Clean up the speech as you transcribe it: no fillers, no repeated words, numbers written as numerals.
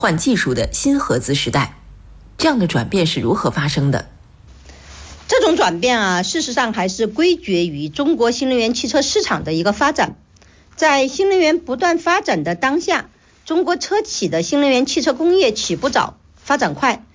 换技术的新合资时代。这样的转变是如何发生的？ 这种转变事实上还是归结于中国新能源汽车市场的一个发展。在新能源不断发展的当下，中国车企的新能源汽车工业起步早，发展快，